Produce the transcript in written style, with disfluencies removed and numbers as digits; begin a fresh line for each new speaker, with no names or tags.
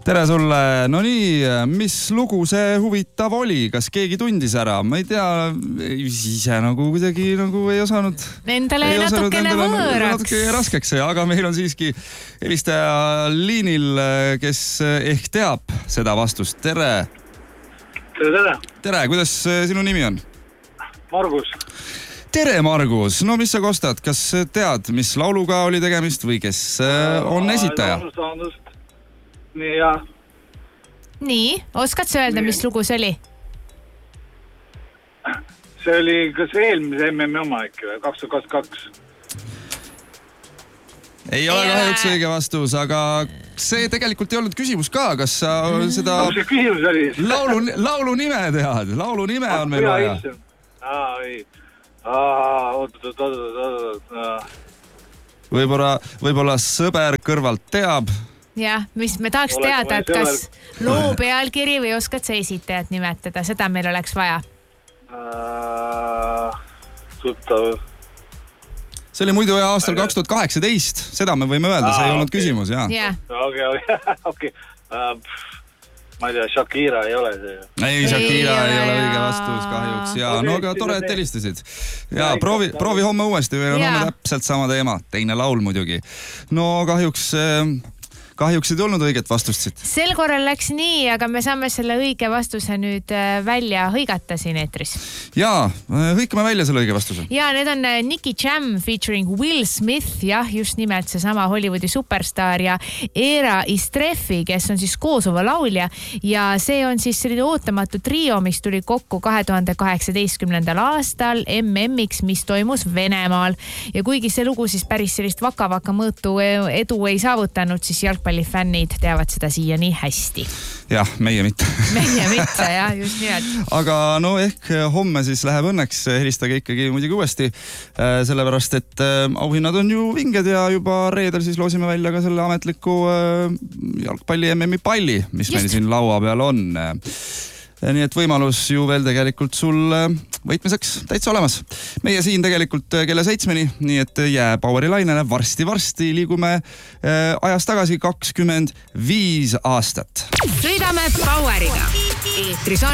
Tere sulle. No nii, mis lugu see huvitav oli? Kas keegi tundis ära? Ma ei tea, ise nagu kuidagi nagu ei osanud.
Endale natukene võõraks.
Natuke raskeks, aga meil on siiski helistaja liinil, kes ehk teab seda vastust. Tere.
Tere.
Tere, kuidas sinu nimi on?
Margus.
Tere, Margus. No mis sa kostad? Kas tead, mis lauluga oli tegemist või kes on esitaja?
Nii, jah.
Nii, oskad sa öelda, mis lugu see oli?
See oli kas eelmise MM-i oma äkki või? 2022.
Ei ole kahjuks õige vastus, aga see tegelikult ei olnud küsimus ka. Kas sa seda
see küsimus oli?
laulu nime tead? Laulu nime on meil vaja. Võib-olla sõber kõrvalt teab.
Jah, mis me tahaks teada, et kas loo pealkiri või oskad sa esitajat nimetada, seda meil oleks vaja.
Tuttav.
See oli muidu aastal 2018, seda me võime öelda, see ei olnud küsimus, jah.
Okei. Ma ei tea, Shakira ei ole see.
Ei, Shakira ei ole õige vastus kahjuks. Ja, no aga tore, et helistasid. Ja, proovi homme uuesti, või on homme täpselt sama teema. Teine laul muidugi. No kahjuks ei tulnud õiget vastust siit.
Sel korral läks nii, aga me saame selle õige vastuse nüüd välja hõigata siin eetris.
Jaa, hõikame välja selle õige vastuse.
Ja, need on Nicky Jam featuring Will Smith, jah, just nimelt see sama Hollywoodi superstar ja Era Istrefi, kes on siis Kosovo laulja ja see on siis selline ootamatu trio, mis tuli kokku 2018. aastal MM-iks, mis toimus Venemaal ja kuigi see lugu siis päris sellist vaka-vaka mõõtu edu ei saavutanud, siis jalgpallifännid teavad seda siia nii hästi.
Jah, meie mitte.
Meie mitte, jah, just nimelt.
Aga no ehk homme siis läheb õnneks, helistage ikkagi muidugi uuesti, sellepärast, et auhinnad on ju vinged ja juba reedel siis loosime välja ka selle ametliku jalgpalli MM-i palli, mis meil siin laua peal on. Nii et võimalus ju veel tegelikult sul võitmiseks täitsa olemas. Meie siin tegelikult kella 7-ni, nii et jää Poweri lainele. Varsti liigume ajas tagasi 25 aastat.
Sõidame Poweriga. Eetris on